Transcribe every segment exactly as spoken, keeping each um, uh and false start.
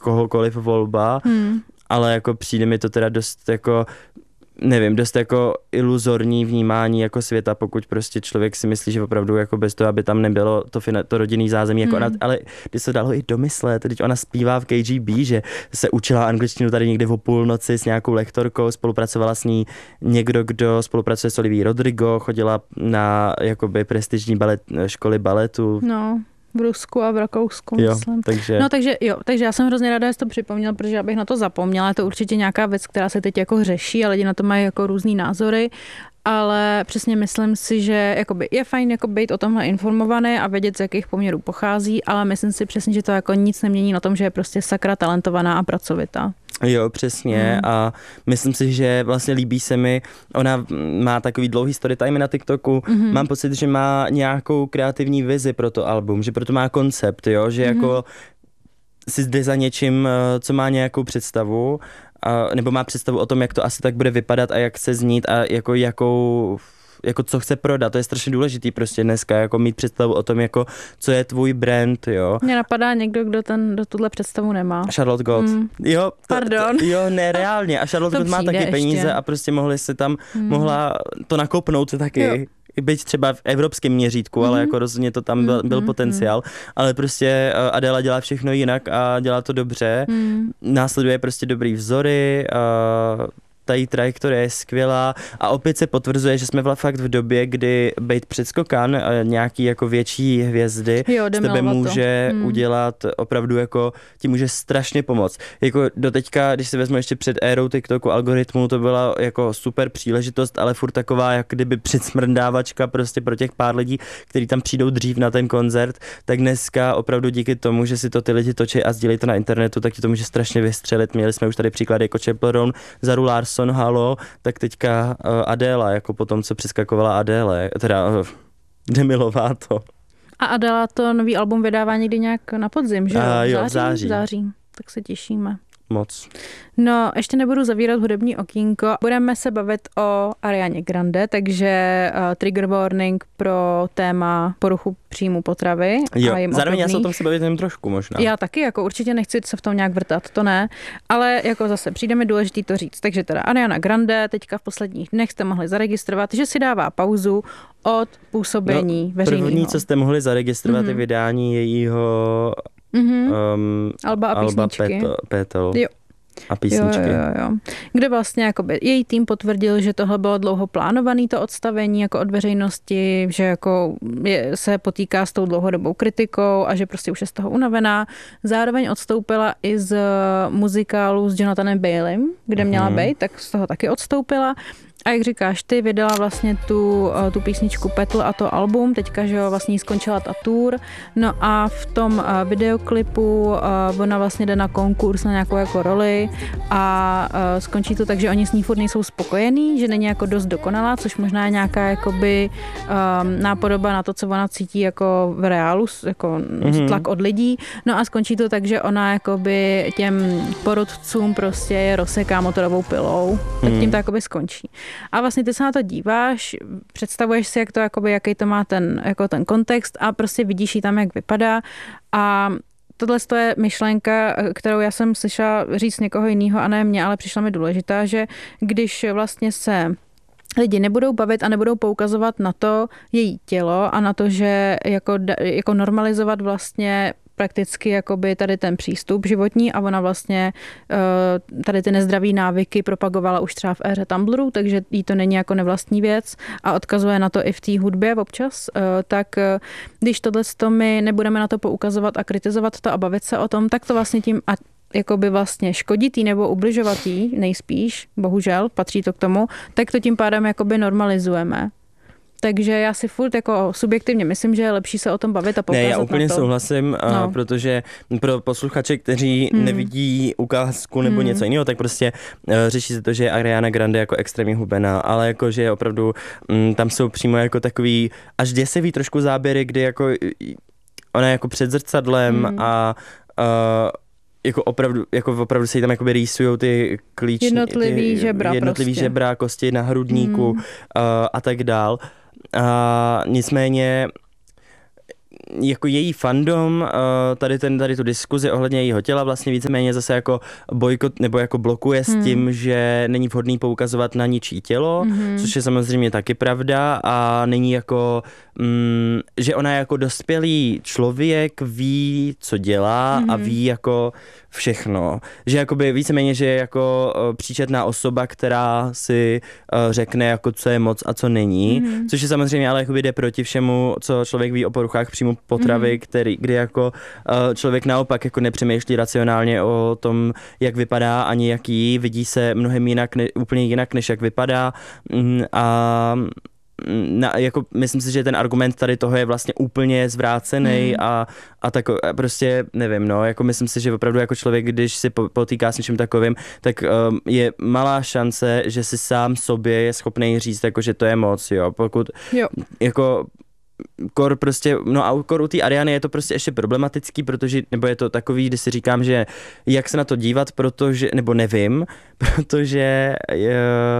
kohokoliv volba, hmm. ale jako přijde mi to teda dost jako nevím, dost jako iluzorní vnímání jako světa, pokud prostě člověk si myslí, že opravdu jako bez toho, aby tam nebylo to, to rodinný zázemí, jako hmm. ona, ale když se dalo i domyslet, teď ona zpívá v K G B, že se učila angličtinu tady někdy o půlnoci s nějakou lektorkou, spolupracovala s ní někdo, kdo spolupracuje s Olivií Rodrigo, chodila na jakoby prestižní balet, školy baletu. No. V Rusku a v Rakousku, jo, myslím. Takže... No takže jo, takže já jsem hrozně ráda, že jsi to připomněl, protože já bych na to zapomněla. Je to určitě nějaká věc, která se teď jako řeší a lidi na to mají jako různý názory, ale přesně myslím si, že jakoby je fajn jako být o tomhle informovaný a vědět, z jakých poměrů pochází, ale myslím si přesně, že to jako nic nemění na tom, že je prostě sakra talentovaná a pracovitá. Jo, přesně mm. a myslím si, že vlastně líbí se mi, ona má takový dlouhý storytime na TikToku, mm-hmm. mám pocit, že má nějakou kreativní vizi pro to album, že proto má koncept, jo, že mm-hmm. jako si jde za něčím, co má nějakou představu, a, nebo má představu o tom, jak to asi tak bude vypadat a jak se znít a jako jakou jako co chce prodat, to je strašně důležitý prostě dneska, jako mít představu o tom, jako co je tvůj brand, jo. Mně napadá někdo, kdo ten, kdo tuhle představu nemá. Charlotte Gott. Mm. Jo, to, Pardon. To, jo, ne, reálně. A Charlotte Gott má taky ještě peníze a prostě mohli si tam, mm. mohla to nakopnout taky. Jo. Byť třeba v evropském měřítku, mm-hmm. ale jako rozhodně to tam byl, byl mm-hmm. potenciál, ale prostě Adéla dělá všechno jinak a dělá to dobře. Mm. Následuje prostě dobrý vzory, uh, ta její trajektorie je skvělá a opět se potvrzuje, že jsme v fakt v době, kdy bejt předskokan nějaký jako větší hvězdy jo, z tebe může hmm. udělat opravdu jako, ti může strašně pomoct. Jako doteďka, když si vezmu ještě před érou TikToku algoritmu, to byla jako super příležitost, ale furt taková jak kdyby předsmrdávačka prostě pro těch pár lidí, kteří tam přijdou dřív na ten koncert, tak dneska opravdu díky tomu, že si to ty lidi točí a sdílejí to na internetu, tak ti to může strašně vystřelit. Měli jsme už tady příklady jako Chappell Roan, Zaru Larson, Halo, tak teďka uh, Adéla, jako potom, co přeskakovala Adéle, teda uh, Demi Lovato. A Adéla to nový album vydává někdy nějak na podzim, že jo? Uh, jo, v v září. V září, tak se těšíme. Moc. No, ještě nebudu zavírat hudební okýnko. Budeme se bavit o Arianě Grande, takže uh, trigger warning pro téma poruchu příjmu potravy. Jo, a zároveň já se o tom se bavit jen trošku možná. Já taky, jako určitě nechci se v tom nějak vrtat, to ne, ale jako zase přijde mi důležitý to říct. Takže teda Ariana Grande teďka v posledních dnech jste mohli zaregistrovat, že si dává pauzu od působení no, veřejného. První, co jste mohli zaregistrovat, mm-hmm. je vydání jejího mm-hmm. um, Alba a písničky. Alba Petal. Jo. A písničky. Jo, jo, jo. Kde vlastně jakoby její tým potvrdil, že tohle bylo dlouho plánované to odstavení jako od veřejnosti, že jako je, se potýká s tou dlouhodobou kritikou a že prostě už je z toho unavená. Zároveň odstoupila i z muzikálu s Jonathanem Bailem, kde mm-hmm. měla být, tak z toho taky odstoupila. A jak říkáš, ty vydala vlastně tu, tu písničku Petal a to album, teďka, že jo, vlastně skončila ta tour. No a v tom videoklipu ona vlastně jde na konkurs na nějakou jako roli a skončí to tak, že oni s ní furt nejsou spokojení, že není jako dost dokonalá, což možná je nějaká jakoby um, nápodoba na to, co ona cítí jako v reálu, jako mm-hmm. tlak od lidí. No a skončí to tak, že ona jakoby těm porodcům prostě je rozseká motorovou pilou, tak tím to jakoby skončí. A vlastně ty se na to díváš, představuješ si, jak to, jakoby, jaký to má ten, jako ten kontext a prostě vidíš ji tam, jak vypadá. A tohle je myšlenka, kterou já jsem slyšela říct někoho jiného a ne mě, ale přišla mi důležitá, že když vlastně se lidi nebudou bavit a nebudou poukazovat na to její tělo a na to, že jako, jako normalizovat vlastně prakticky jakoby tady ten přístup životní a ona vlastně tady ty nezdravý návyky propagovala už třeba v éře Tumblru, takže jí to není jako nevlastní věc a odkazuje na to i v té hudbě občas, tak když tohle my nebudeme na to poukazovat a kritizovat to a bavit se o tom, tak to vlastně tím a jakoby vlastně škoditý nebo ubližovatý, nejspíš, bohužel, patří to k tomu, tak to tím pádem jakoby normalizujeme. Takže já si furt jako subjektivně myslím, že je lepší se o tom bavit a poukázat na to. Ne, já úplně souhlasím, no. protože pro posluchače, kteří hmm. nevidí ukázku nebo hmm. něco jiného, tak prostě uh, řeší se to, že je Ariana Grande jako extrémně hubená, ale jako, že je opravdu, um, tam jsou přímo jako takový až děsivý trošku záběry, kdy jako ona je jako před zrcadlem hmm. a uh, jako opravdu, jako opravdu se jí tam jakoby rýsujou ty klíč, jednotlivý ty žebra, jednotlivý prostě. žebra, kosti na hrudníku hmm. uh, a tak dál. A nicméně jako její fandom, uh, tady, ten, tady tu diskuzi ohledně jejího těla vlastně víceméně zase jako bojkot nebo jako blokuje s tím, hmm. že není vhodný poukazovat na ničí tělo, hmm. což je samozřejmě taky pravda a není jako, mm, že ona jako dospělý člověk ví, co dělá hmm. a ví jako všechno. Že jakoby víceméně, že je jako uh, příčetná osoba, která si uh, řekne jako co je moc a co není, hmm. což je samozřejmě ale jakoby jde proti všemu, co člověk ví o poruchách příjmu potravy, hmm. který, kdy jako uh, člověk naopak jako nepřemýšlí racionálně o tom, jak vypadá ani jaký, vidí se mnohem jinak, ne, úplně jinak, než jak vypadá mm, a Na, jako, myslím si, že ten argument tady toho je vlastně úplně zvrácený mm. a, a tak prostě nevím, no, jako myslím si, že opravdu jako člověk, když si potýká s něčím takovým, tak um, je malá šance, že si sám sobě je schopný říct, jako, že to je moc, jo, pokud jo. jako kor prostě, no a kor u té Ariany je to prostě ještě problematický, protože, nebo je to takový, kdy si říkám, že jak se na to dívat, protože, nebo nevím, protože je,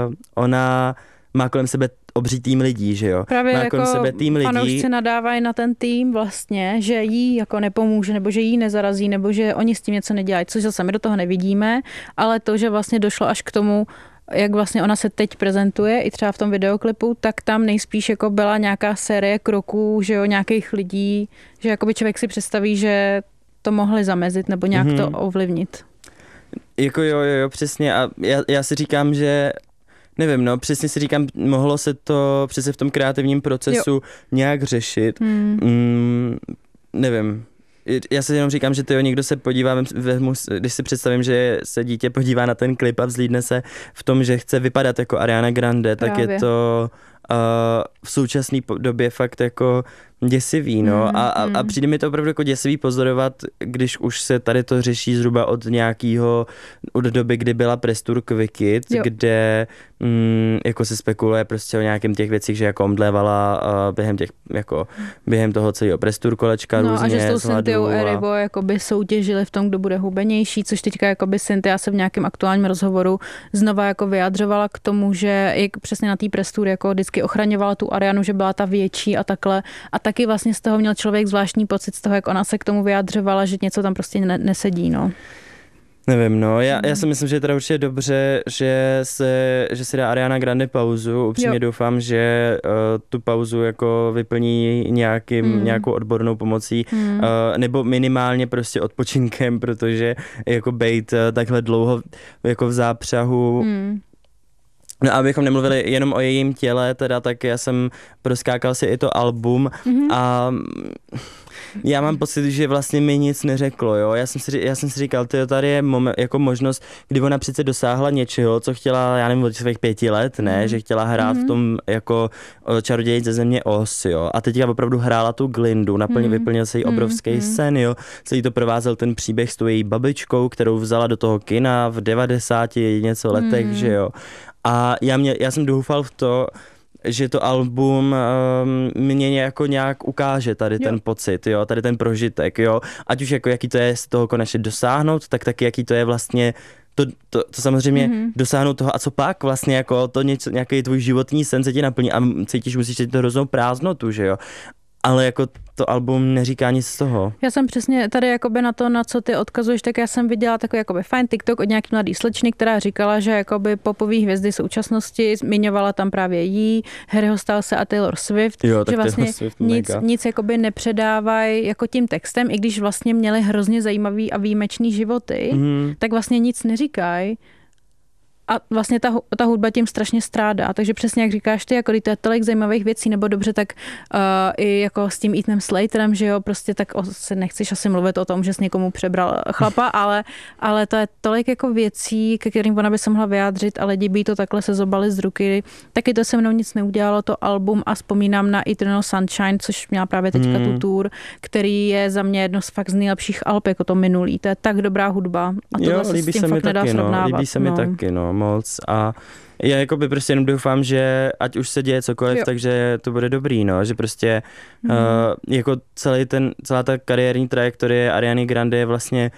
ona má kolem sebe obří tým lidí, že jo? Právě má jako kolem sebe tým lidí. Fanoušci nadávají na ten tým vlastně, že jí jako nepomůže, nebo že jí nezarazí, nebo že oni s tím něco nedělají, což zase my do toho nevidíme, ale to, že vlastně došlo až k tomu, jak vlastně ona se teď prezentuje, i třeba v tom videoklipu, tak tam nejspíš jako byla nějaká série kroků, že jo, nějakých lidí, že jakoby člověk si představí, že to mohli zamezit, nebo nějak mm-hmm. to ovlivnit. Jako jo, jo, jo, přesně a já, já si říkám, že nevím, no, přesně si říkám, mohlo se to přesně v tom kreativním procesu jo. nějak řešit. Hmm. Mm, nevím. Já si jenom říkám, že to jo, někdo se podívá, vezmu, když si představím, že se dítě podívá na ten klip a vzlídne se v tom, že chce vypadat jako Ariana Grande, Právě. tak je to uh, v současné době fakt jako děsivý, no. Mm, a, a, mm. a přijde mi to opravdu jako děsivý pozorovat, když už se tady to řeší zhruba od nějakého, od doby, kdy byla Press Tour Quick, kde mm, jako se spekuluje prostě o nějakým těch věcích, že jako omdlévala uh, během těch, jako během toho celého Press Tour kolečka no, různě. A že s tou Cynthiou Erivo jakoby soutěžili v tom, kdo bude hubenější, což teďka jakoby Cynthia se v nějakém aktuálním rozhovoru znova jako vyjadřovala k tomu, že jak přesně na té Press Tour jako vždycky ochraňovala tu Arianu, že byla ta větší a takhle. A taky vlastně z toho měl člověk zvláštní pocit z toho, jak ona se k tomu vyjadřovala, že něco tam prostě ne- nesedí, no. Nevím, no, já, já si myslím, že je teda určitě dobře, že se, že si dá Ariana Grande pauzu. Upřímně jo. doufám, že uh, tu pauzu jako vyplní nějakým, mm. nějakou odbornou pomocí, mm. uh, nebo minimálně prostě odpočinkem, protože jako bejt uh, takhle dlouho jako v zápřahu. Mm. No a abychom nemluvili jenom o jejím těle, teda tak já jsem proskákal si i to album mm-hmm. a já mám pocit, že vlastně mi nic neřeklo, jo. Já jsem si, já jsem si říkal, tyjo, tady je moment, jako možnost, kdy ona přece dosáhla něčeho, co chtěla, já nevím, od svých pěti let, ne, mm. že chtěla hrát mm. v tom jako čaroděj ze země Oz, jo. A teďka opravdu hrála tu Glindu, naplně mm. vyplnil se jí obrovský mm. sen, jo. Celý to provázel ten příběh s tou její babičkou, kterou vzala do toho kina v devadesáti něco letech, mm. že jo. A já, mě, já jsem doufal v to, že to album um, mě jako nějak ukáže tady jo. ten pocit, jo, tady ten prožitek, jo. Ať už jako jaký to je z toho konečně dosáhnout, tak taky jaký to je vlastně to, to, to samozřejmě mm-hmm. dosáhnout toho a co pak vlastně jako to něco, nějaký tvůj životní sen se ti naplní a cítíš, musíš cítit to hroznou prázdnotu, že jo. Ale jako to album neříká nic z toho. Já jsem přesně tady jakoby na to, na co ty odkazuješ, tak já jsem viděla takový jakoby fajn TikTok od nějaký mladý slečny, která říkala, že jakoby popové hvězdy současnosti, zmiňovala tam právě jí, Harryho Stylese a Taylor Swift, jo, že vlastně Swift nic, nic jakoby nepředávají jako tím textem, i když vlastně měli hrozně zajímavý a výjimečný životy, mm. tak vlastně nic neříkají. A vlastně ta, ta hudba tím strašně strádá, takže přesně jak říkáš ty, jako to je tolik zajímavých věcí, nebo dobře, tak uh, i jako s tím Ethanem Slaterem, že jo, prostě tak o, se nechceš asi mluvit o tom, že jsi někomu přebral chlapa, ale, ale to je tolik jako věcí, ke kterým ona by se mohla vyjádřit a lidi by to takhle se zobali z ruky. Taky to se mnou nic neudělalo, to album, a vzpomínám na Eternal Sunshine, což měla právě teďka hmm. tu tour, který je za mě jedno z fakt z nejlepších alb, jako to minulý. To je tak dobrá hudba a to se s tím fakt nedá taky, srovnávat. No, líbí se mi no. taky, no. moc a já jakoby prostě jenom doufám, že ať už se děje cokoliv, jo. takže to bude dobrý, no, že prostě mm. uh, jako celý ten, celá ta kariérní trajektorie Ariany Grande je vlastně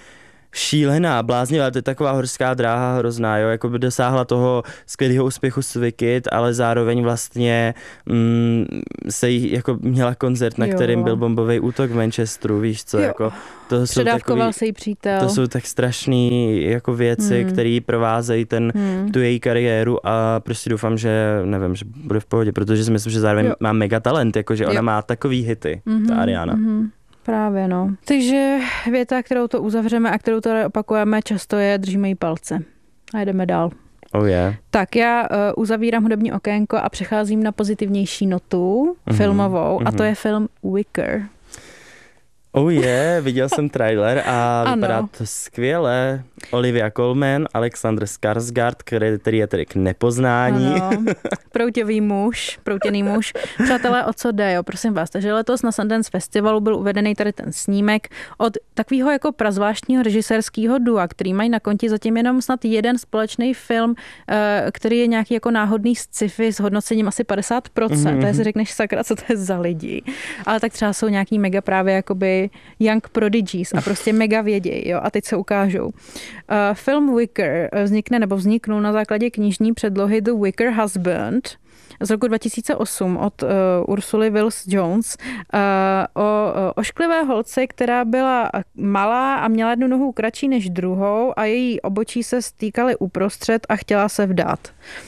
šílená, bláznivá, to je taková horská dráha hrozná, jo, jako by dosáhla toho skvělého úspěchu s Wicked, ale zároveň vlastně mm, se jí, jako měla koncert, na jo. kterým byl bombový útok v Manchesteru, víš co, jo. jako to jsou Předávkoval se jí přítel. To jsou tak strašný jako věci, hmm. které provázejí ten, hmm. tu její kariéru a prostě doufám, že nevím, že bude v pohodě, protože si myslím, že zároveň jo. má mega talent, jakože ona má takový hity, mm-hmm. ta Ariana. Mm-hmm. Právě, no. Takže věta, kterou to uzavřeme a kterou tady opakujeme často je držíme jí palce. A jdeme dál. Oh yeah. Tak já uh, uzavírám hudební okénko a přecházím na pozitivnější notu mm-hmm. filmovou mm-hmm. a to je film Wicker. Oh je, yeah, viděl jsem trailer a vypadá to skvěle. Olivia Colman, Alexander Skarsgård, který, který je tedy k nepoznání. Ano. Proutěvý muž, proutěný muž. Přátelé, o co jde, jo, prosím vás. Takže letos na Sundance Festivalu byl uvedený tady ten snímek od takového jako prazvláštního režisérského dua, který mají na konti zatím jenom snad jeden společný film, který je nějaký jako náhodný sci-fi s hodnocením asi padesát procent. Mm-hmm. To je si řekneš, sakra, co to je za lidi. Ale tak třeba jsou nějaký mega právě jakoby young prodigies a prostě mega věděj, jo, a teď se ukážou. Uh, film Wicker vznikne nebo vzniknul na základě knižní předlohy The Wicker Husband z roku dva tisíce osm od uh, Ursuly Wills-Jones uh, o uh, ošklivé holce, která byla malá a měla jednu nohu kratší než druhou a její obočí se stýkaly uprostřed a chtěla se vdát.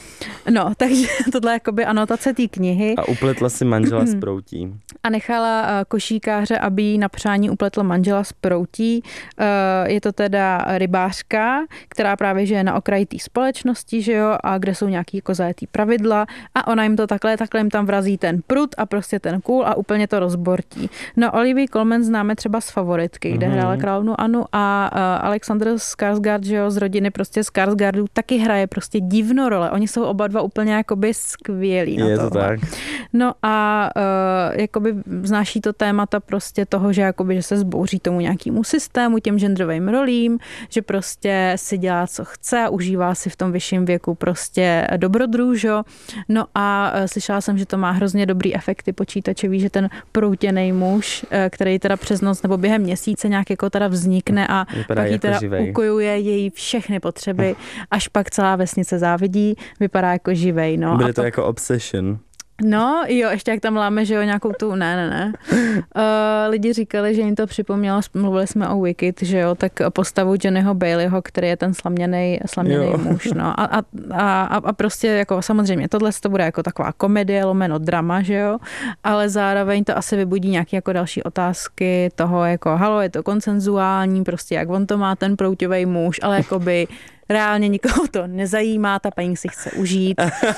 No, takže tohle je jakoby anotace té knihy. A upletla si manžela z proutí. A nechala košíkáře, aby jí na přání upletl manžela z proutí. Je to teda rybářka, která právě žije na okraji té společnosti, že jo, a kde jsou nějaký jako zajetý pravidla a ona jim to takhle, takhle jim tam vrazí ten prut a prostě ten kůl a úplně to rozbortí. No, Olivia Colman známe třeba z Favoritky, kde mm-hmm. hrála královnu Anu a Alexander Skarsgård, že jo, z rodiny prostě Skarsgårdů taky hraje prostě divno role. Oni jsou oba dva úplně jakoby skvělí na je to tak. No a uh, jakoby znáší to témata prostě toho, že jakoby, že se zbouří tomu nějakému systému, těm genderovým rolím, že prostě si dělá, co chce a užívá si v tom vyšším věku prostě dobrodružo. No a uh, slyšela jsem, že to má hrozně dobrý efekty počítačový, že ten proutěnej muž, uh, který teda přes noc nebo během měsíce nějak jako teda vznikne a vypadá pak jí jako teda živej. Ukojuje její všechny potřeby, až pak celá vesnice závidí, vypadá jako živej. No. Bude a to pak... jako Obsession. No, jo, ještě jak tam láme, že jo, nějakou tu, ne, ne, ne. Uh, lidi říkali, že jim to připomnělo, mluvili jsme o Wicked, že jo, tak postavu Johnnyho Baileyho, který je ten slaměnej, slaměnej muž, no. A, a, a, a prostě jako samozřejmě tohle to bude jako taková komedie, lomeno drama, že jo, ale zároveň to asi vybudí nějaké jako další otázky toho, jako halo, je to konsenzuální, prostě jak on to má ten prouťovej muž, ale jakoby reálně nikoho to nezajímá, ta paní si chce užít.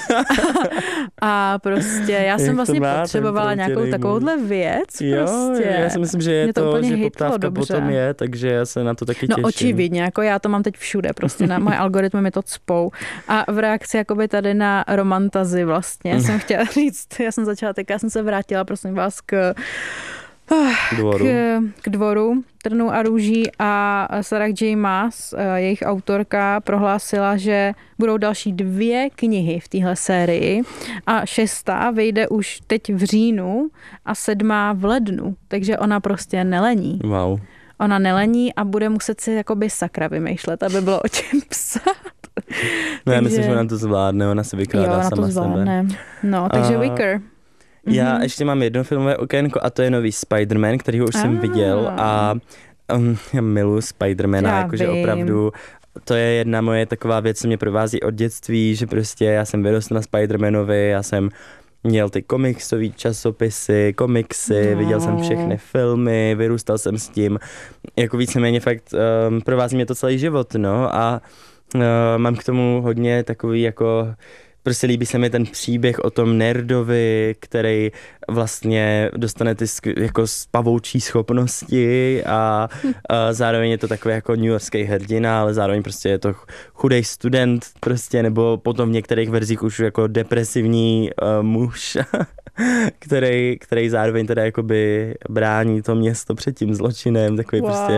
A prostě já jsem vlastně potřebovala nějakou takovouhle věc. Jo, prostě. Já si myslím, že je to, to že poptávka dobře. Potom je, takže já se na to taky no, těším. No očividně, jako já to mám teď všude, prostě na moje algoritmy mi to cpou. A v reakci jakoby tady na romantazy vlastně jsem chtěla říct, já jsem začala, tak já jsem se vrátila, prosím vás, k K dvoru. K, k dvoru Trnou a růží a Sarah J. Maas, jejich autorka, prohlásila, že budou další dvě knihy v téhle sérii a šestá vyjde už teď v říjnu a sedmá v lednu, takže ona prostě nelení. Wow. Ona nelení a bude muset si jakoby sakra vymýšlet, aby bylo o čem psát. No já myslím, že ona to zvládne, ona se vykládá jo, ona sama to zvládne. Sebe. No, takže uh... Wicker. Já mm-hmm. ještě mám jedno filmové okénko a to je nový Spider-Man, kterýho už ah. jsem viděl a um, já miluji Spider-Mana, jakože opravdu to je jedna moje taková věc, co mě provází od dětství, že prostě já jsem vyrostl na Spider-Manovi, já jsem měl ty komiksové časopisy, komiksy, no. Viděl jsem všechny filmy, vyrůstal jsem s tím, jako víceméně fakt um, provází mě to celý život, no a uh, mám k tomu hodně takový jako prostě líbí se mi ten příběh o tom nerdovi, který vlastně dostane ty jako pavoučí schopnosti a, a zároveň je to takový jako newyorský hrdina, ale zároveň prostě je to chudej student prostě, nebo potom v některých verzích už jako depresivní uh, muž, který, který zároveň teda jakoby brání to město před tím zločinem, takový wow. prostě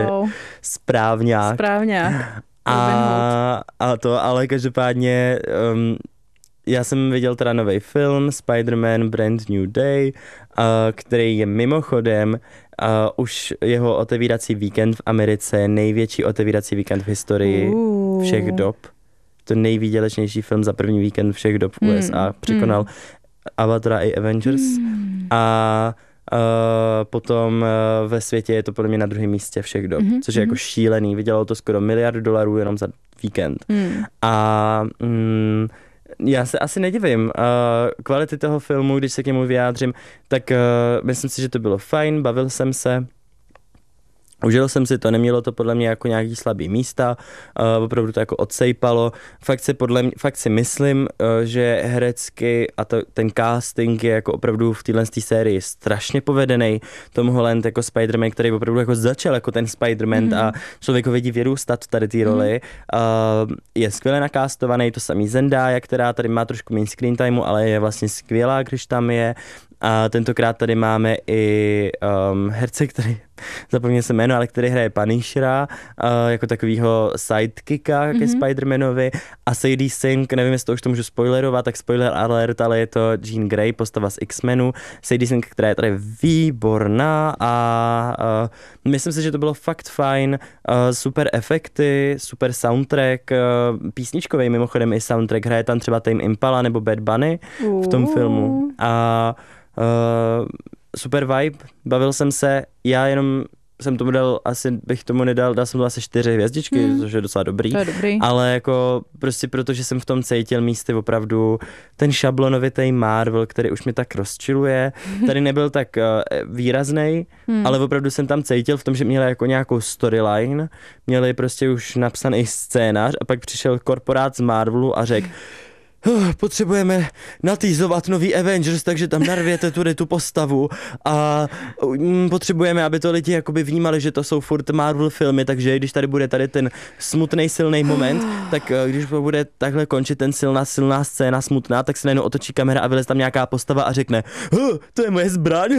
správňák. Správňák. A, a to, ale každopádně um, já jsem viděl teda nový film Spider-Man Brand New Day, uh, který je mimochodem uh, už jeho otevírací víkend v Americe je největší otevírací víkend v historii uh. všech dob. To nejvýdělečnější film za první víkend všech dob v U S A. Mm. Překonal mm. Avatara i Avengers. Mm. A uh, potom uh, ve světě je to podle mě na druhém místě všech dob, mm. což je jako šílený. Vydělalo to skoro miliardu dolarů jenom za víkend. Mm. A mm, já se asi nedivím. Uh, kvality toho filmu, když se k němu vyjádřím, tak uh, myslím si, že to bylo fajn, bavil jsem se. Užil jsem si to, nemělo to podle mě jako nějaký slabý místa, uh, opravdu to jako odsejpalo. Fakt si, podle mě, fakt si myslím, uh, že herecky a to, ten casting je jako opravdu v téhle sérii strašně povedený. Tom Holland jako Spider-Man, který opravdu jako začal jako ten Spider-Man mm. a člověk ho vidí vyrůstat v tady té roli. Mm. Uh, je skvěle nakástovaný, to samý Zendaya, která tady má trošku méně screen timeu, ale je vlastně skvělá, když tam je. A tentokrát tady máme i um, herce, který, zapomněl jsem jméno, ale který hraje Punishera, uh, jako takovýho sidekicka mm-hmm. ke Spider-Manovi. A Sadie Sink, nevím, jestli to už to můžu spoilerovat, tak spoiler alert, ale je to Jean Grey, postava z X-Menu. Sadie Sink, která je tady výborná a uh, myslím si, že to bylo fakt fajn. Uh, super efekty, super soundtrack, uh, písničkovej mimochodem i soundtrack, hraje tam třeba Tame Impala nebo Bad Bunny uh. v tom filmu. A Uh, super vibe, bavil jsem se, já jenom jsem tomu dal, asi bych tomu nedal, dal jsem to asi čtyři hvězdičky, hmm. což je docela dobrý, to je dobrý, ale jako prostě protože jsem v tom cítil místy opravdu ten šablonovitý Marvel, který už mi tak rozčiluje, tady nebyl tak uh, výraznej, hmm. ale opravdu jsem tam cítil v tom, že měli jako nějakou storyline, měli prostě už napsaný scénář a pak přišel korporát z Marvelu a řekl, potřebujeme natýzovat nový Avengers, takže tam narvěte tudy tu postavu a um, potřebujeme, aby to lidi jakoby vnímali, že to jsou furt Marvel filmy, takže když tady bude tady ten smutný silný moment, tak když bude takhle končit ten silná silná scéna smutná, tak se najednou otočí kamera a vylez tam nějaká postava a řekne, to je moje zbraň.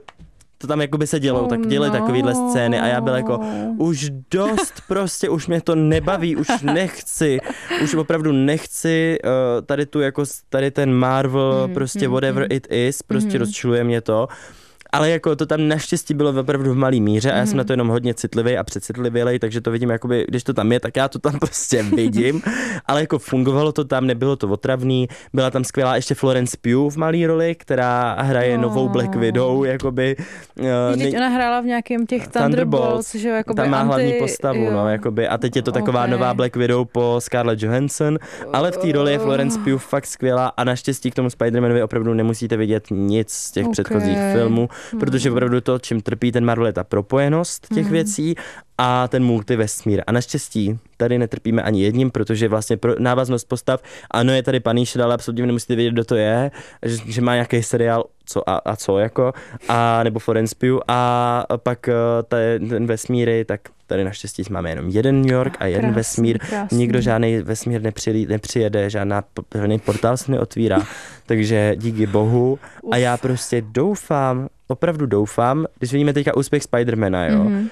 To tam jakoby se dělou, oh tak dělají no. takovýhle scény a já byl jako už dost prostě, už mě to nebaví, už nechci, už opravdu nechci uh, tady tu jako, tady ten Marvel, mm, prostě mm, whatever mm. it is, prostě mm. rozčiluje mě to. Ale jako to tam naštěstí bylo opravdu v malý míře a já jsem na to jenom hodně citlivý a přecitlivělej, takže to vidím jakoby, když to tam je, tak já to tam prostě vidím, ale jako fungovalo to tam, nebylo to otravný, byla tam skvělá ještě Florence Pugh v malý roli, která hraje oh. novou Black Widow, jakoby. Uh, Vždyť ona hrála v nějakém těch Thunderbolts, Thunderbolts že jakoby tam má anti... hlavní postavu, jo. no, jakoby, a teď je to taková okay. nová Black Widow po Scarlett Johansson, ale v té roli je Florence Pugh fakt skvělá a naštěstí k tomu Spider-Manovi opravdu nemusíte vidět nic z těch okay. předchozích filmů, protože opravdu to, čím trpí ten Marvel, je ta propojenost těch mm. věcí a ten multivesmír. A naštěstí tady netrpíme ani jedním, protože vlastně pro návaznost postav, ano, je tady Punisher, ale absolutně nemusíte vědět, kdo to je, že, že má nějaký seriál, co a, a co jako, a nebo Florence Pugh a pak ten, ten vesmíry, tak tady naštěstí máme jenom jeden New York a jeden krásný, vesmír. Krásný. Nikdo žádný vesmír nepřijede, nepřijede, žádná, žádný portál se neotvírá, takže díky bohu. Uf. A já prostě doufám, opravdu doufám, když vidíme teďka úspěch Spidermana, jo, mm-hmm.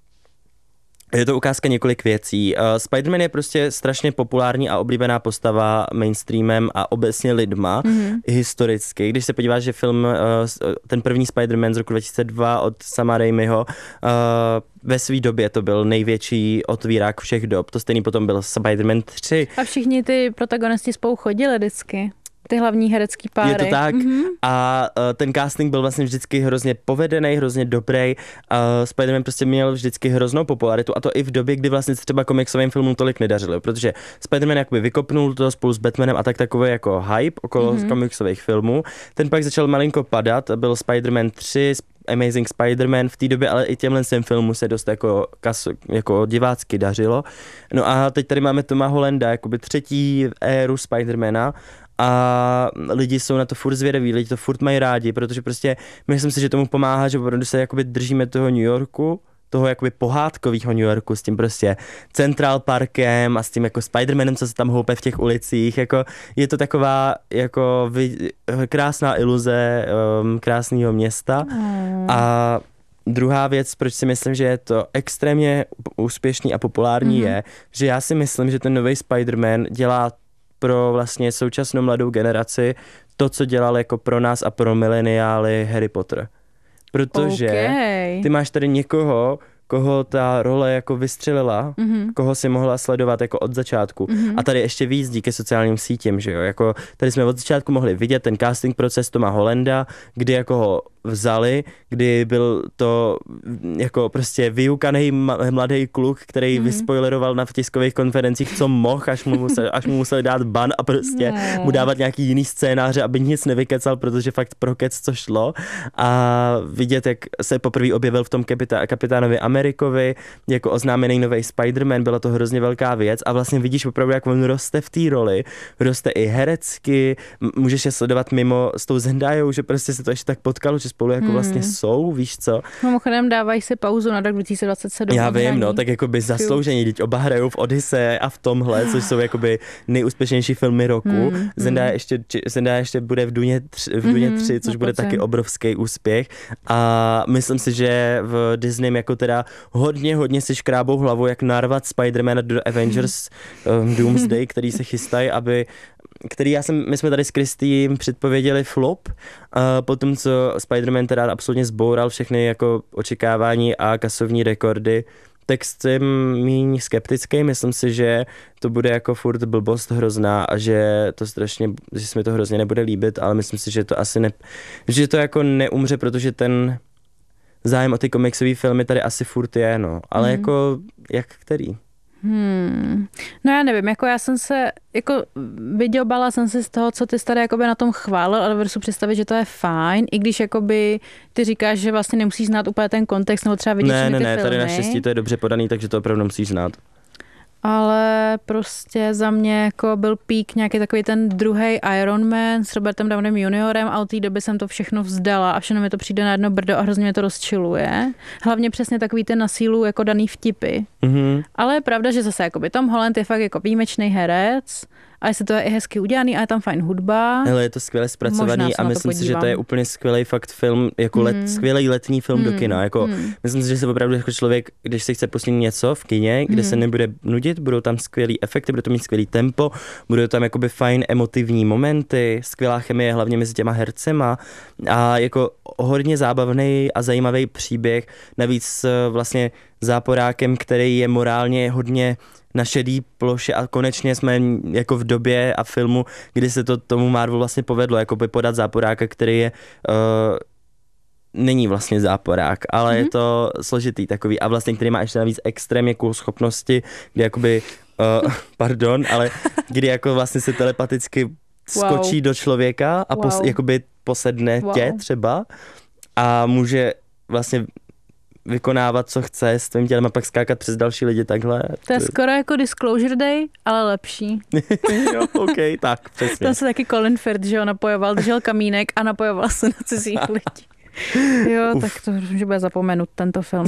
je to ukázka několik věcí. Uh, Spider-Man je prostě strašně populární a oblíbená postava mainstreamem a obecně lidma, mm-hmm. historicky. Když se podíváš, že film, uh, ten první Spider-Man z roku dva tisíce dva od Sama Raimiho, uh, ve své době to byl největší otvírák všech dob. To stejný potom byl Spider-Man tři. A všichni ty protagonisti spolu chodili vždycky. Ty hlavní herecký páry. Je to tak mm-hmm. a uh, ten casting byl vlastně vždycky hrozně povedený, hrozně dobrý. Uh, Spider-Man prostě měl vždycky hroznou popularitu a to i v době, kdy vlastně třeba komiksovým filmům tolik nedařilo, protože Spider-Man jakoby vykopnul to spolu s Batmanem a tak takový jako hype okolo mm-hmm. komiksových filmů. Ten pak začal malinko padat, byl Spider-Man tři, Amazing Spider-Man v té době, ale i těmhle těm filmu se dost jako, kas, jako divácky dařilo. No a teď tady máme Toma Hollanda, jakoby třetí éru Spider-Mana. A lidi jsou na to furt zvědaví, lidi to furt mají rádi, protože prostě myslím si, že tomu pomáhá, že opravdu se jakoby držíme toho New Yorku, toho jakoby pohádkovýho New Yorku s tím prostě Central Parkem a s tím jako Spider-Manem, co se tam houpe v těch ulicích, jako je to taková jako vy, krásná iluze um, krásného města mm. a druhá věc, proč si myslím, že je to extrémně úspěšný a populární mm. je, že já si myslím, že ten nový Spider-Man dělá pro vlastně současnou mladou generaci to, co dělal jako pro nás a pro mileniály Harry Potter. Protože okay. ty máš tady někoho, koho ta role jako vystřelila, mm-hmm. koho si mohla sledovat jako od začátku. Mm-hmm. A tady ještě víc díky sociálním sítím, že jo, jako tady jsme od začátku mohli vidět ten casting proces Toma Hollanda, kdy jako ho vzali, kdy byl to jako prostě vyukaný mladý kluk, který mm-hmm. vyspoileroval na tiskových konferencích, co mohl, až mu museli, až mu museli dát ban a prostě no. mu dávat nějaký jiný scénáře, aby nic nevykecal, protože fakt pro kec co šlo. A vidět, jak se poprvé objevil v tom kapitá, kapitánovi Amerikovi, jako oznámený nový Spider-Man, byla to hrozně velká věc a vlastně vidíš opravdu, jak on roste v té roli, roste i herecky, můžeš je sledovat mimo s tou Zendayou, že prostě se to ještě tak potkalo, že spolu jako hmm. vlastně jsou, víš co. Mimochodem dávají si pauzu na rok dva tisíce dvacet sedm. Já vím, no, tak jako by zasloužení, teď oba hrajou v Odyssey a v tomhle, což jsou jakoby nejúspěšnější filmy roku. Hmm. Zendaya ještě, Zendaya ještě bude v Duně tři, v Duně tři hmm, což bude pocem. taky obrovský úspěch a myslím si, že v Disney jako teda hodně, hodně si škrábou hlavu, jak narvat Spider-Mana do Avengers um, Doomsday, který se chystají, aby který já jsem, my jsme tady s Kristým předpověděli flop, uh, potom co Spider-Man teda absolutně zboural všechny jako očekávání a kasovní rekordy, tak jsem míň skeptický, myslím si, že to bude jako furt blbost hrozná a že to strašně, že se mi to hrozně nebude líbit, ale myslím si, že to asi ne, že to jako neumře, protože ten zájem o ty komiksové filmy tady asi furt je, no, ale mm. jako jak který? Hmm. No já nevím, jako já jsem se, jako vydělbala jsem si z toho, co ty jsi tady jakoby na tom chválil, ale dovedu si představit, že to je fajn, i když jakoby ty říkáš, že vlastně nemusíš znát úplně ten kontext, nebo třeba vidět ne, všechny ne, ty ne, filmy. Tady naštěstí to je dobře podaný, takže to opravdu musíš znát. Ale prostě za mě jako byl pík nějaký takový ten druhý Iron Man s Robertem Downem juniorem a od té doby jsem to všechno vzdala a všechno mi to přijde na jedno brdo a hrozně mě to rozčiluje. Hlavně přesně takový ten na sílu jako daný vtipy. Mm-hmm. Ale je pravda, že zase jakoby Tom Holland je fakt jako výjimečný herec a jestli to je i hezky udělaný a je tam fajn hudba. Hele, je to skvěle zpracovaný a myslím si, že to je úplně skvělý fakt film, jako mm. let, skvělý letní film mm. do kina. Jako, mm. Myslím si, že se opravdu jako člověk, když si chce pustit něco v kině, kde mm. se nebude nudit, budou tam skvělý efekty, bude to mít skvělý tempo, budou tam jakoby fajn emotivní momenty, skvělá chemie hlavně mezi těma hercema a jako hodně zábavný a zajímavý příběh, navíc s vlastně záporákem, který je morálně hodně na šedý ploše a konečně jsme jako v době a filmu, kdy se to tomu Marvelu vlastně povedlo, jako by podat záporáka, který je uh, není vlastně záporák, ale mm-hmm. je to složitý takový a vlastně, který má ještě navíc extrémně cool schopnosti, kdy jakoby, uh, pardon, ale kdy jako vlastně se telepaticky skočí wow. do člověka a pos, wow. jakoby posedne wow. tě třeba a může vlastně vykonávat, co chce s tvým tělem a pak skákat přes další lidi takhle. To je skoro jako Disclosure Day, ale lepší. Jo, OK, tak, přesně. Tam se taky Colin Firth, že ho napojoval, držel kamínek a napojoval se na cizích lidí. Jo, Uf. tak to že bude zapomenut tento film.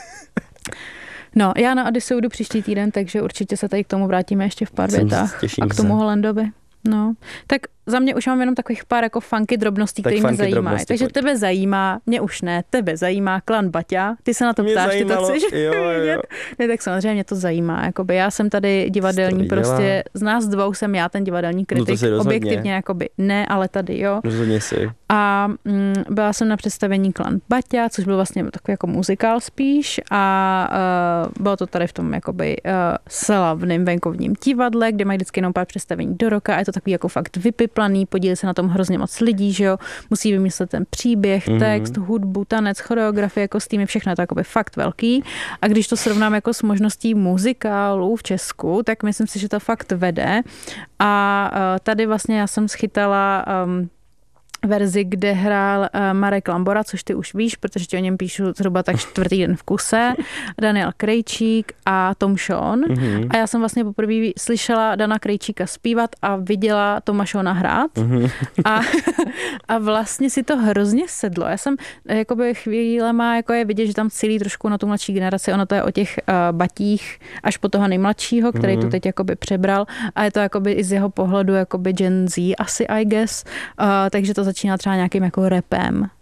No, já na Odysseu jdu příští týden, takže určitě se tady k tomu vrátíme ještě v pár větách. A k tomu Hollandovi. No, tak za mě už mám jenom takových pár jako funky drobností, které mě zajímají. Takže pojď. Tebe zajímá, mě už ne, tebe zajímá klan Baťa, ty se na to mě ptáš, zajímalo. Ty to chceš jo, vidět. Jo. Ne, tak samozřejmě mě to zajímá. Jakoby já jsem tady divadelní, prostě z nás dvou jsem já ten divadelní kritik. No objektivně jakoby ne, ale tady jo. Rozhodně si. A mm, byla jsem na představení klan Baťa, což byl vlastně takový jako muzikál spíš a uh, bylo to tady v tom jakoby uh, slavným venkovním divadle, kde mají vždycky jenom pár představení do roka a je to takový jako fakt vypiplaný, podílí se na tom hrozně moc lidí, že jo, musí vymyslet ten příběh, mm-hmm. text, hudbu, tanec, choreografie, kostýmy, všechno je to jakoby fakt velký a když to srovnám jako s možností muzikálu v Česku, tak myslím si, že to fakt vede a uh, tady vlastně já jsem schytala um, verzi, kde hrál uh, Marek Lambora, což ty už víš, protože ti o něm píšu zhruba tak čtvrtý den v kuse, Daniel Krejčík a Tom Sean. Mm-hmm. A já jsem vlastně poprvé slyšela Dana Krejčíka zpívat a viděla Toma Seana hrát. Mm-hmm. A, a vlastně si to hrozně sedlo. Já jsem jakoby chvílema jako je vidět, že tam cílí trošku na tu mladší generaci. Ono to je o těch uh, batích až po toho nejmladšího, který mm-hmm. to teď jakoby přebral. A je to jakoby i z jeho pohledu jakoby Gen Z asi, I guess. Uh, takže to začíná třeba nějakým jako rapem.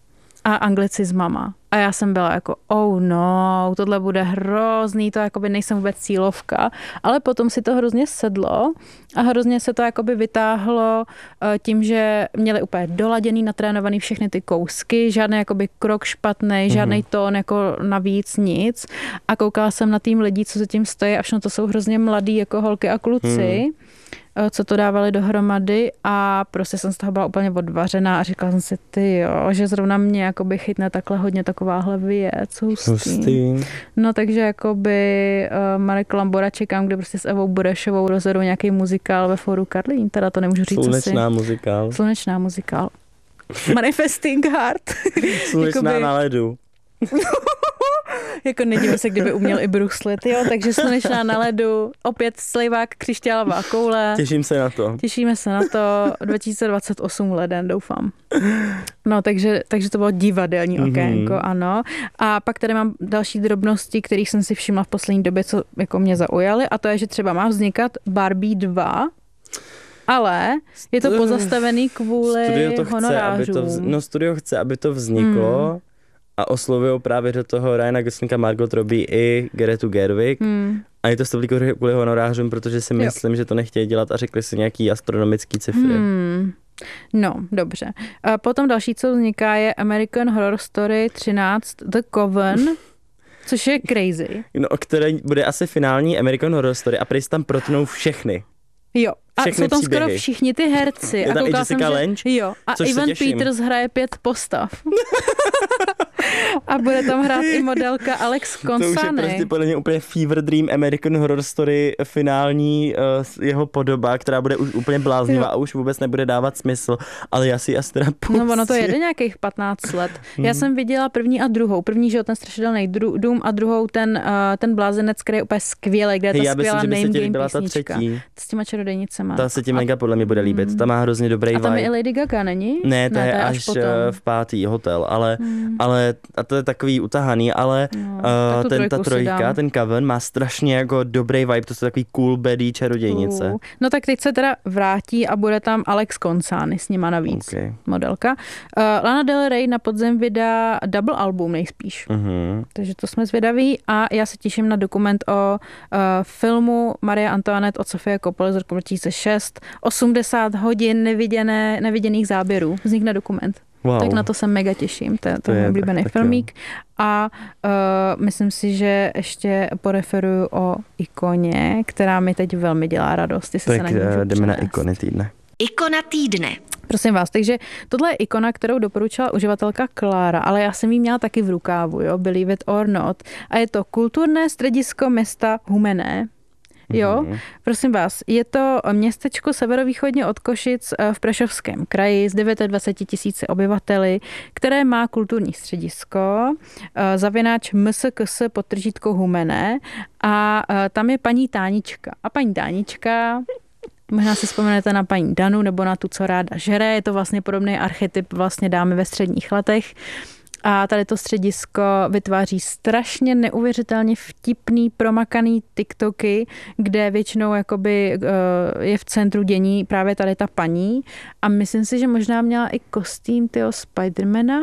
a anglicizmama. A já jsem byla jako, oh no, tohle bude hrozný, to jakoby nejsem vůbec cílovka. Ale potom si to hrozně sedlo a hrozně se to jakoby vytáhlo tím, že měli úplně doladěný, natrénovaný všechny ty kousky, žádný jakoby krok špatný, žádný tón jako navíc, nic. A koukala jsem na tým lidí, co za tím stojí a všechno to jsou hrozně mladí jako holky a kluci. Hmm. co to dávali dohromady a prostě jsem z toho byla úplně odvařená a říkala jsem si, ty jo, že zrovna mě jakoby chytne takhle hodně takováhle věc, hustý. hustý. No takže jakoby uh, Marek Lambora čekám, kde prostě s Evou Burešovou rozjedou nějaký muzikál ve Fóru Karlín, teda to nemůžu říct. Slunečná asi. muzikál. Slunečná muzikál. Manifesting Heart. Slunečná jakoby... na ledu. Jako nedívám se, kdyby uměl i Bruce Lee, jo, takže Slunečná na ledu, opět slejvák, křišťálová koule. Těším se na to. Těšíme se na to, dva tisíce dvacet osm leden, doufám. No, takže, takže to bylo divadelní okénko, mm-hmm. ano. A pak tady mám další drobnosti, kterých jsem si všimla v poslední době, co jako mě zaujaly, a to je, že třeba má vznikat Barbie dva, ale je to pozastavený kvůli studio to chce, honorářům. Aby to vz... No, studio chce, aby to vzniklo, mm. a oslovují právě do toho Ryana Goslinga, Margot Robbie i Gretu Gerwig. Hmm. A je to stavlí kvůli honorářům, protože si myslím, jo. že to nechtějí dělat a řekli si nějaký astronomický cifry. Hmm. No, dobře. A potom další, co vzniká, je American Horror Story třináct The Coven, což je crazy. No, které bude asi finální American Horror Story a prý tam protnou všechny. Jo. A všechny jsou tam příběhy. Skoro všichni ty herci. Je tam a i Jessica jsem, Lange? Že, jo. A Evan Peters hraje pět postav. A bude tam hrát i modelka Alex Consani. To už je prostě podle mě úplně fever dream American Horror Story finální uh, jeho podoba, která bude už úplně bláznivá jo. a už vůbec nebude dávat smysl, ale já si asi teda pustím. No ono to jede nějakých patnáct let. Hmm. Já jsem viděla první a druhou. První, že ten strašidelný dru- dům a druhou ten, uh, ten blázenec, který je úplně skvělý, kde je ta já skvělá myslím, name game byla písnička. Ta třetí. S těma čarodejnicema. Ta se ti mega podle mě bude líbit. Ta má hrozně dobrý vibe. A tam je i Lady Gaga, není? Ne, to ne, je až, až v pátý hotel, ale, hmm. ale a to je takový utahaný, ale no, uh, ten, ta trojka, ten Coven má strašně jako dobrý vibe, to jsou takový cool baddie čarodějnice. Uh. No tak teď se teda vrátí a bude tam Alex Consani s nima navíc, okay. modelka. Uh, Lana Del Rey na podzem vydá double album nejspíš, uh-huh. takže to jsme zvědaví a já se těším na dokument o uh, filmu Marie Antoinette od Sofie Coppola z roku dva tisíce šest, osmdesát hodin neviděné, neviděných záběrů, vznikne dokument. Wow. Tak na to se mega těším, to, to, to je můj oblíbený filmík. Jo. A uh, myslím si, že ještě poreferuju o ikoně, která mi teď velmi dělá radost. Tak se na jdeme přenést. Na ikony týdne. Ikona týdne. Prosím vás, takže tohle je ikona, kterou doporučila uživatelka Klára, ale já jsem ji měla taky v rukávu, jo, believe it or not. A je to kulturné středisko města Humenné. Jo, prosím vás, je to městečko severovýchodně od Košic v Prešovském kraji s dvacet devět tisíci obyvateli, které má kulturní středisko, zavináč M S K S podtržítko Humenné a tam je paní Tánička. A paní Tánička, možná si vzpomenete na paní Danu nebo na tu, co ráda žere, je to vlastně podobný archetyp vlastně dámy ve středních letech. A tady to středisko vytváří strašně neuvěřitelně vtipný, promakaný TikToky, kde většinou jakoby je v centru dění právě tady ta paní. A myslím si, že možná měla i kostým tyho Spidermana.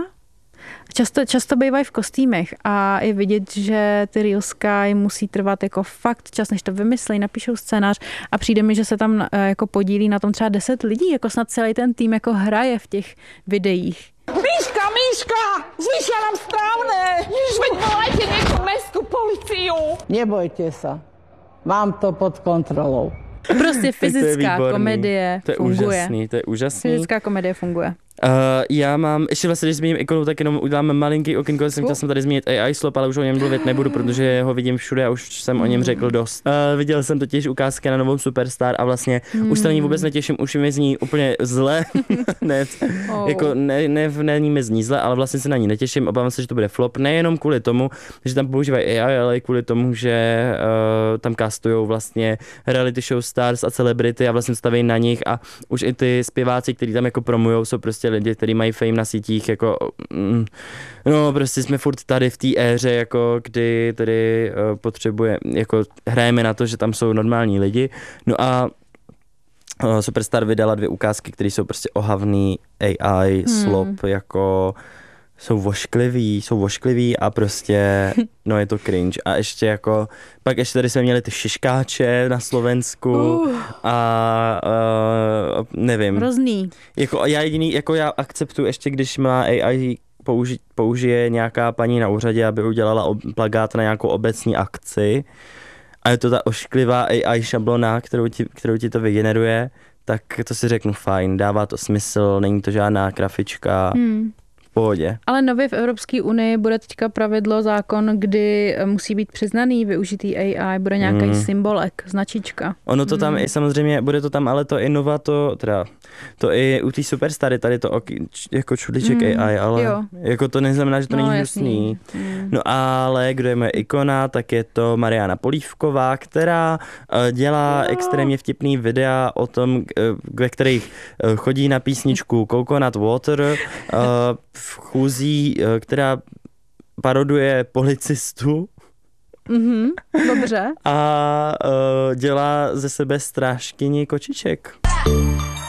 Často, často bývají v kostýmech a je vidět, že ty Real Sky musí trvat jako fakt čas, než to vymyslejí, napíšou scénář a přijde mi, že se tam jako podílí na tom třeba deset lidí, jako snad celý ten tým jako hraje v těch videích. Míška, Míška, zvyšla nám správne. Ježiš, veď volajte nejakú mestskú policiu. Nebojte sa, mám to pod kontrolou. Prostě fyzická to komedie to je funguje. Úžasný, to je úžasný. Fyzická komedie funguje. Uh, já mám, ještě vlastně, když zmíním ikonu, tak jenom uděláme malinký okénko, jsem chtěl jsem tady zmínit A I Slop, ale už o něm mluvit nebudu, protože ho vidím všude a už jsem o něm řekl dost. Uh, viděl jsem totiž ukázky na novou Superstar a vlastně hmm. už se na ní vůbec netěším, už mi zní úplně zle. ne, oh. jako ne, ne, není mi zní zle, ale vlastně se na ní netěším, obávám se, že to bude flop, nejenom kvůli tomu, že tam používají A I, ale i kvůli tomu, že uh, tam castujou vlastně reality show stars a celebrity a vlastně staví na nich a už i ty zpěváci, kteří tam jako promujou, jsou prostě lidi, kteří mají fame na sítích, jako mm, no prostě jsme furt tady v té éře, jako kdy tady uh, potřebuje, jako hrajeme na to, že tam jsou normální lidi, no a uh, Superstar vydala dvě ukázky, které jsou prostě ohavný A I, hmm. slop, jako jsou voškliví, jsou voškliví a prostě, no je to cringe. A ještě jako, pak ještě tady jsme měli ty šiškáče na Slovensku uh. a uh, nevím. Hrozný. Jako já jediný, jako já akceptuji ještě, když má A I použi, použije nějaká paní na úřadě, aby udělala ob, plakát na nějakou obecní akci a je to ta ošklivá A I šablona, kterou ti, kterou ti to vygeneruje, tak to si řeknu fajn, dává to smysl, není to žádná grafička. Hmm. Pohodě. Ale nově v Evropské unii bude teďka pravidlo, zákon, kdy musí být přiznaný využitý A I, bude nějaký mm. symbolek, značička. Ono to tam mm. i samozřejmě, bude to tam, ale to i nova to, teda, to i u té Superstary, tady to jako čudliček mm. A I, ale jo. Jako to neznamená, že to no, není hnusný. Mm. No ale kdo je moje ikona, tak je to Mariana Polívková, která uh, dělá no. extrémně vtipný videa o tom, uh, ve kterých uh, chodí na písničku Coconut Water, uh, v chůzí, která paroduje policistu. Mhm, dobře. A uh, dělá ze sebe strážkyni kočiček.